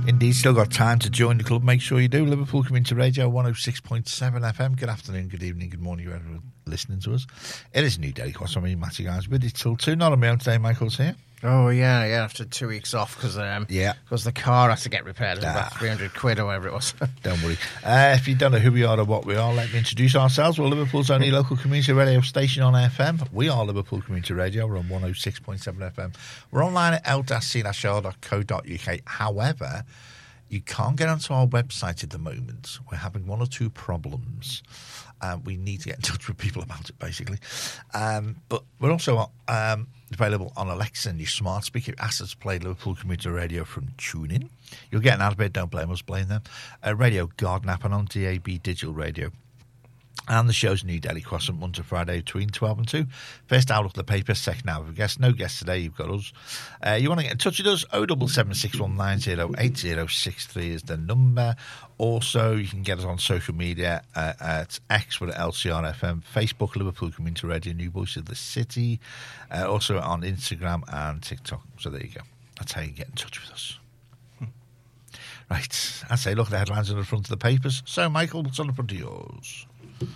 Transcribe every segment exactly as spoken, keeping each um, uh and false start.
Indeed, still got time to join the club. Make sure you do. Liverpool Community Radio one oh six point seven F M. Good afternoon, good evening, good morning, whoever listening to us. It is a new day, of course. I mean, Matty guys with it till two. Not on my own today. Michael's here. Oh yeah, yeah. After two weeks off because um, yeah, because the car had to get repaired. It was ah. about three hundred quid or whatever it was. Don't worry. Uh, if you don't know who we are or what we are, let me introduce ourselves. We're Liverpool's only local community radio station on F M. We are Liverpool Community Radio. We're on one oh six point seven F M. We're online at l c r dot co dot u k. However, you can't get onto our website at the moment. We're having one or two problems. Uh, we need to get in touch with people about it, basically. Um, but we're also um, available on Alexa and your smart speaker. Ask us to play Liverpool Community Radio from TuneIn. You'll get an ad bit. Don't blame us, blame them. Uh, Radio Garden app and on D A B digital radio. And the show's New Daily Crossing, Monday to Friday between twelve and two. First hour of the paper, second hour of a guest. No guests today, you've got us. Uh, you want to get in touch with us? oh seven seven six one nine oh eight oh six three is the number. Also, you can get us on social media uh, at X with L C R F M, Facebook, Liverpool Community Radio, New Voice of the City. Uh, also on Instagram and TikTok. So there you go. That's how you get in touch with us. Hmm. Right. I say, look at the headlines on the front of the papers. So, Michael, what's on the front of yours?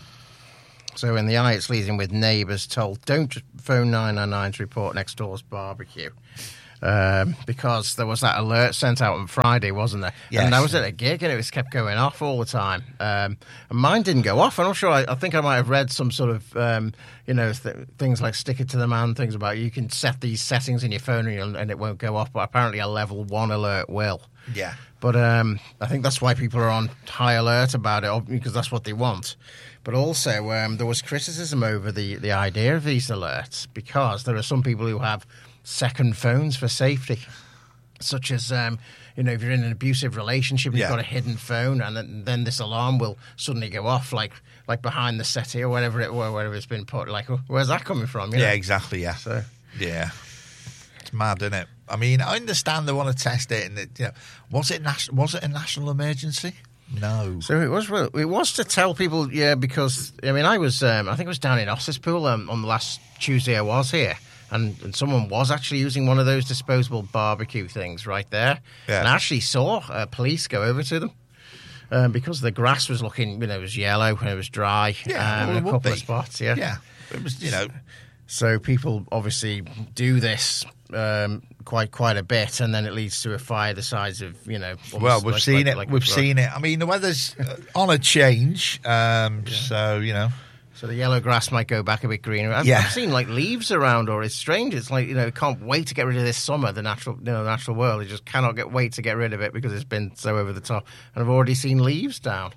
So in the eye, it's leading with neighbours told, don't phone nine nine nine to report next door's barbecue. Um, because there was that alert sent out on Friday, wasn't there? Yes. And I was at a gig and it was kept going off all the time. Um, and mine didn't go off. I'm not sure. I, I think I might have read some sort of, um, you know, th- things like stick it to the man, things about you can set these settings in your phone and, you'll, and it won't go off. But apparently a level one alert will. Yeah. But um, I think that's why people are on high alert about it, because that's what they want. But also, um, there was criticism over the, the idea of these alerts, because there are some people who have second phones for safety, such as, um, you know, if you're in an abusive relationship, you've yeah. got a hidden phone, and then, then this alarm will suddenly go off, like like behind the settee or whatever it wherever it's been put. Like, where's that coming from? You know? Yeah, exactly, yeah. So, yeah. It's mad, isn't it? I mean, I understand they want to test it, and it, you know, was it nas- was it a national emergency? No. So it was. It was to tell people, yeah, because I mean, I was, um, I think it was down in Ossuspool um, on the last Tuesday I was here, and, and someone was actually using one of those disposable barbecue things right there, yeah. and I actually saw uh, police go over to them um, because the grass was looking, you know, it was yellow and it was dry. Yeah, um, well, in a couple be. of spots. Yeah, yeah. It was, you know. So people obviously do this um, quite quite a bit, and then it leads to a fire the size of, you know. Well, we've like, seen like, it. like we've seen it. I mean, the weather's on a change, um, yeah. so you know. So the yellow grass might go back a bit greener. I've, yeah. I've seen like leaves around, or it's strange. It's like, you know, can't wait to get rid of this summer. The natural, you know, the natural world. You just cannot get wait to get rid of it because it's been so over the top. And I've already seen leaves down.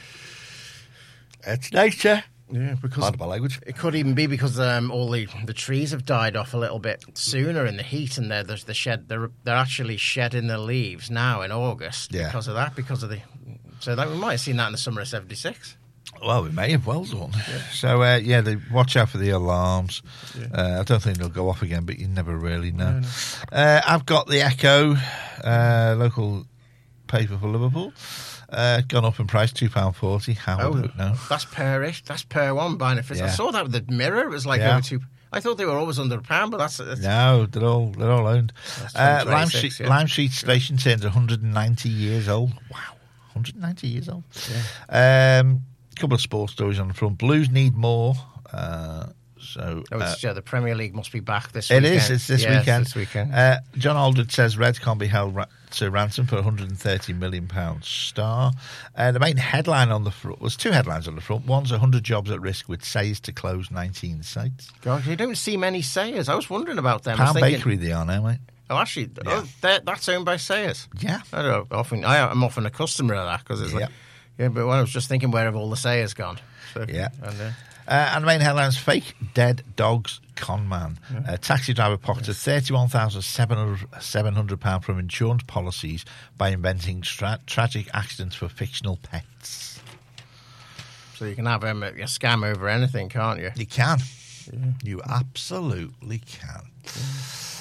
It's nature. Yeah, because Pardon my language. It could even be because um, all the, the trees have died off a little bit sooner in the heat, and they're the shed they're they're actually shedding their leaves now in August yeah. because of that. Because of the so that we might have seen that in the summer of seventy-six. Well, we may have well done. Yeah. So uh, yeah, they watch out for the alarms. Yeah. Uh, I don't think they'll go off again, but you never really know. No, no. Uh, I've got the Echo, uh, local paper for Liverpool. Uh, gone up in price, two pounds forty. How oh, I don't know. That's per-ish. That's per one buying it. Yeah. I saw that with the Mirror. It was like yeah. over two. I thought they were always under a pound, but that's, that's no. They're all they're all owned. Uh, Lime Street, yeah. Lime Street Station turns one hundred ninety years old. Wow, one hundred ninety years old. Yeah. Um, a couple of sports stories on the front. Blues need more. Uh, so oh, it's, uh, yeah, the Premier League must be back this it weekend. It is. It's this yeah, weekend. It's this weekend. Uh, John Aldred says Reds can't be held ra- to ransom for a one hundred thirty million pounds star. Uh, the main headline on the front was two headlines on the front. One's one hundred jobs at risk with Sayers to close nineteen sites. Gosh, you don't see many Sayers. I was wondering about them. Pound thinking, Bakery they are now, mate. Oh, actually, yeah. oh, that's owned by Sayers. Yeah. I don't know, often, I, I'm often a customer of that because it's yeah. like, yeah, but when I was just thinking, where have all the Sayers gone? So, yeah. And, uh, Uh, and the main headlines, fake dead dogs con man. Yeah. Uh, taxi driver pocketed yes. thirty-one thousand seven hundred pounds from insurance policies by inventing tra- tragic accidents for fictional pets. So you can have um, a scam over anything, can't you? You can. Yeah. You absolutely can.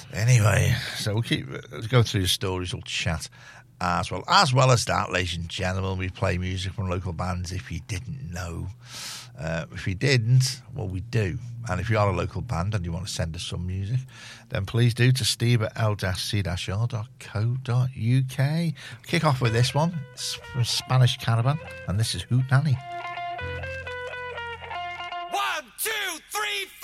Anyway, so we'll keep uh, go through the stories, we'll chat as well. As well as that, ladies and gentlemen, we play music from local bands if you didn't know. Uh, if you didn't, well, we do. And if you are a local band and you want to send us some music, then please do to steve at l c r dot co dot u k. Kick off with this one. It's from Spanish Caravan, and this is Hoot Nanny. One, two, three, four.